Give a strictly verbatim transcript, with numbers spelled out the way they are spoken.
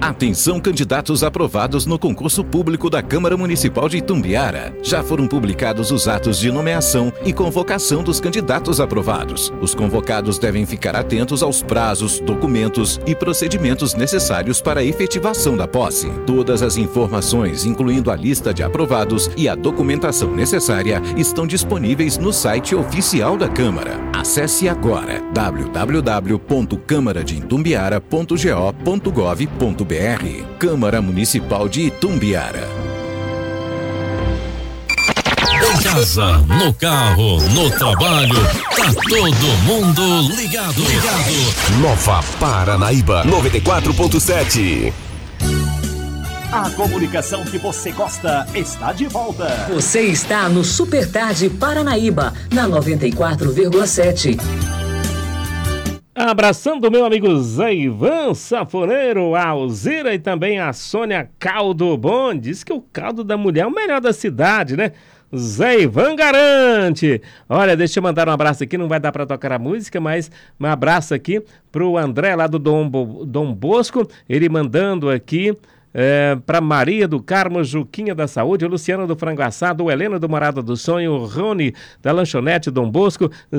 Atenção, candidatos aprovados no concurso público da Câmara Municipal de Itumbiara. Já foram publicados os atos de nomeação e convocação dos candidatos aprovados. Os convocados devem ficar atentos aos prazos, documentos e procedimentos necessários para a efetivação da posse. Todas as informações, incluindo a lista de aprovados e a documentação necessária, estão disponíveis no site oficial da Câmara. Acesse agora w w w ponto câmara de itumbiara ponto go ponto gov ponto br. Câmara Municipal de Itumbiara. Em casa, no carro, no trabalho, tá todo mundo ligado. Ligado. Nova Paranaíba noventa e quatro ponto sete. A comunicação que você gosta está de volta. Você está no Super Tarde Paranaíba, na noventa e quatro vírgula sete. Abraçando o meu amigo Zé Ivan Safoneiro, a Alzira e também a Sônia Caldo Bom. Diz que o caldo da mulher é o melhor da cidade, né? Zé Ivan garante. Olha, deixa eu mandar um abraço aqui, não vai dar para tocar a música, mas um abraço aqui pro André lá do Dom, Bo, Dom Bosco, ele mandando aqui É, para Maria do Carmo, Juquinha da Saúde, Luciana do Frango Assado, Helena do Morada do Sonho, Rony da Lanchonete Dom Bosco,